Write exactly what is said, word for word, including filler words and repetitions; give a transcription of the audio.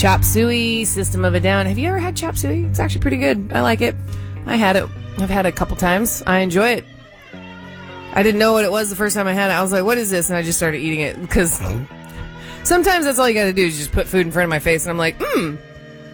Chop suey, System of a Down. Have you ever had chop suey? It's actually pretty good. I like it. I had it. I've had it a couple times. I enjoy it. I didn't know what it was the first time I had it. I was like, what is this? And I just started eating it because sometimes that's all you got to do is just put food in front of my face and I'm like, mmm,